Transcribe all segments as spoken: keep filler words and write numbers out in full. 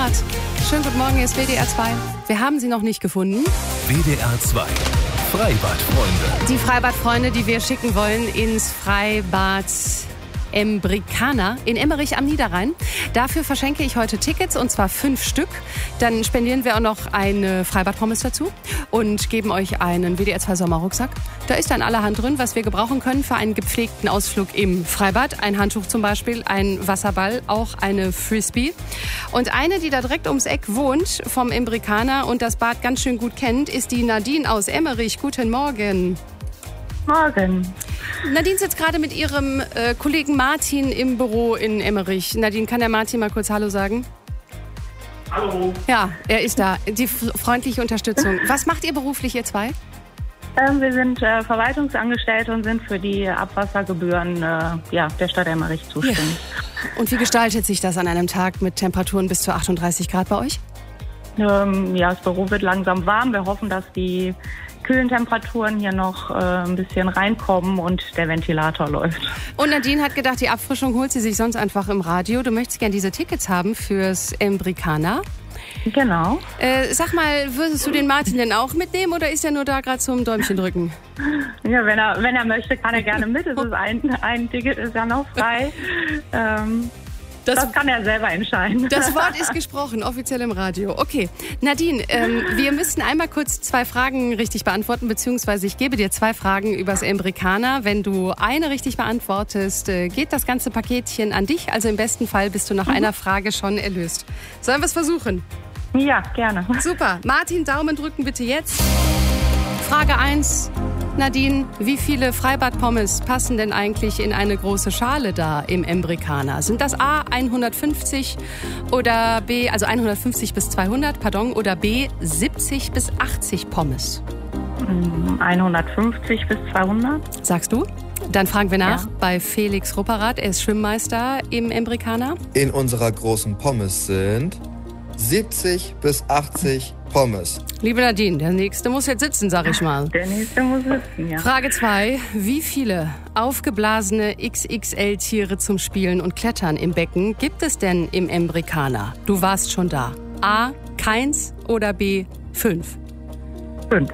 Freibad. Schönen guten Morgen, hier ist W D R zwei. Wir haben sie noch nicht gefunden. W D R zwei. Freibadfreunde. Die Freibadfreunde, die wir schicken wollen ins Freibad Embricana in Emmerich am Niederrhein. Dafür verschenke ich heute Tickets, und zwar fünf Stück. Dann spendieren wir auch noch eine Freibad-Pommes dazu und geben euch einen W D R zwei Sommerrucksack. Da ist dann allerhand drin, was wir gebrauchen können für einen gepflegten Ausflug im Freibad. Ein Handtuch zum Beispiel, ein Wasserball, auch eine Frisbee. Und eine, die da direkt ums Eck wohnt, vom Embricana und das Bad ganz schön gut kennt, ist die Nadine aus Emmerich. Guten Morgen. Morgen. Nadine sitzt gerade mit ihrem äh, Kollegen Martin im Büro in Emmerich. Nadine, kann der Martin mal kurz Hallo sagen? Hallo. Ja, er ist da. Die f- freundliche Unterstützung. Was macht ihr beruflich, ihr zwei? Ähm, wir sind äh, Verwaltungsangestellte und sind für die Abwassergebühren äh, ja, der Stadt Emmerich zuständig. Ja. Und wie gestaltet sich das an einem Tag mit Temperaturen bis zu achtunddreißig Grad bei euch? Ähm, ja, das Büro wird langsam warm. Wir hoffen, dass die kühlen Temperaturen hier noch äh, ein bisschen reinkommen und der Ventilator läuft. Und Nadine hat gedacht, die Abfrischung holt sie sich sonst einfach im Radio. Du möchtest gerne diese Tickets haben fürs Embricana. Genau. Äh, sag mal, würdest du den Martin denn auch mitnehmen oder ist er nur da gerade zum Däumchen drücken? Ja, wenn er, wenn er möchte, kann er gerne mit. Es ist ein, ein Ticket ist ja noch frei. Ähm, Das, das kann er selber entscheiden. Das Wort ist gesprochen, offiziell im Radio. Okay, Nadine, ähm, wir müssten einmal kurz zwei Fragen richtig beantworten, beziehungsweise ich gebe dir zwei Fragen übers Embricana. Wenn du eine richtig beantwortest, äh, geht das ganze Paketchen an dich. Also im besten Fall bist du nach mhm. einer Frage schon erlöst. Sollen wir es versuchen? Ja, gerne. Super. Martin, Daumen drücken bitte jetzt. Frage eins. Nadine, wie viele Freibad-Pommes passen denn eigentlich in eine große Schale da im Embricana? Sind das A hundertfünfzig oder B, also hundertfünfzig bis zweihundert, pardon, oder B siebzig bis achtzig Pommes? hundertfünfzig bis zweihundert. Sagst du? Dann fragen wir nach ja. bei Felix Rupperath. Er ist Schwimmmeister im Embricana. In unserer großen Pommes sind siebzig bis achtzig Pommes. Liebe Nadine, der nächste muss jetzt sitzen, sag ich mal. Der nächste muss sitzen, ja. Frage zwei. Wie viele aufgeblasene X X L-Tiere zum Spielen und Klettern im Becken gibt es denn im Embricana? Du warst schon da. A, keins oder B, fünf? Fünf.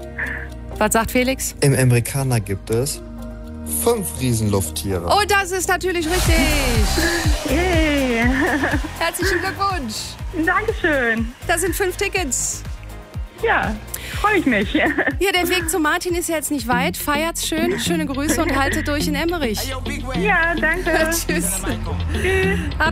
Was sagt Felix? Im Embricana gibt es fünf Riesenlufttiere. Oh, das ist natürlich richtig. Yay. Herzlichen Glückwunsch. Dankeschön. Das sind fünf Tickets. Ja, freue ich mich. Hier, der Weg zu Martin ist ja jetzt nicht weit. Feiert's schön, schöne Grüße und haltet durch in Emmerich. Ja, danke. Tschüss. Tschüss. Hab